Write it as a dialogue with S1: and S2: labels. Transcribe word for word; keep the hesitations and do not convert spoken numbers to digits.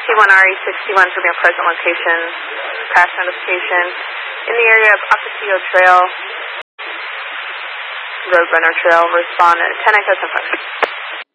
S1: T one R E sixty-one from your present location. Crash notification. In the area of Ocotillo Trail, Roadrunner Trail, respond at ten Echo ten five.